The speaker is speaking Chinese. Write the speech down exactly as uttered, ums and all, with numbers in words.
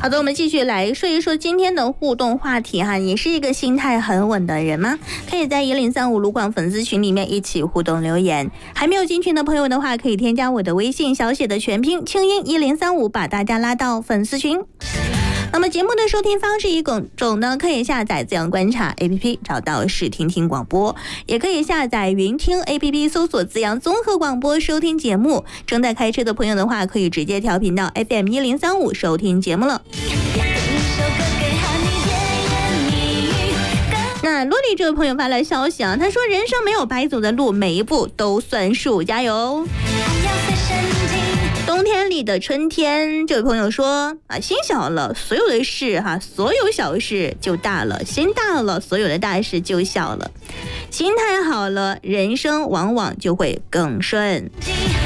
好的，我们继续来说一说今天的互动话题哈。你是一个心态很稳的人吗？可以在一零三五卢广粉丝群里面一起互动留言。还没有进群的朋友的话，可以添加我的微信小写的全拼清音一零三五，把大家拉到粉丝群。那么节目的收听方式一种呢，可以下载自然观察 A P P 找到视听听广播，也可以下载云听 A P P 搜索自然综合广播收听节目。正在开车的朋友的话，可以直接调频到 F M 一零三五收听节目了。那洛丽这位朋友发来消息啊，他说人生没有白走的路，每一步都算数，加油。冬天里的春天，这位朋友说啊，心小了，所有的事哈，所有小事就大了；心大了，所有的大事就小了。心态好了，人生往往就会更顺。